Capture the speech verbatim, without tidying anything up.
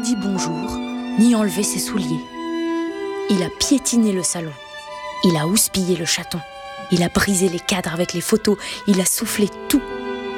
dit bonjour, ni enlevé ses souliers. Il a piétiné le salon. Il a houspillé le chaton. Il a brisé les cadres avec les photos. Il a soufflé tout.